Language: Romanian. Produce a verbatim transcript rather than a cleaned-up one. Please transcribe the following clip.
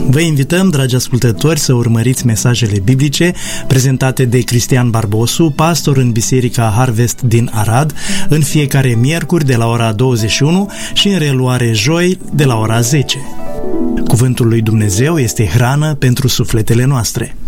Vă invităm, dragi ascultători, să urmăriți mesajele biblice prezentate de Cristian Barbosu, pastor în Biserica Harvest din Arad, în fiecare miercuri de la ora douăzeci și unu și în reluare joi de la ora zece. Cuvântul lui Dumnezeu este hrană pentru sufletele noastre.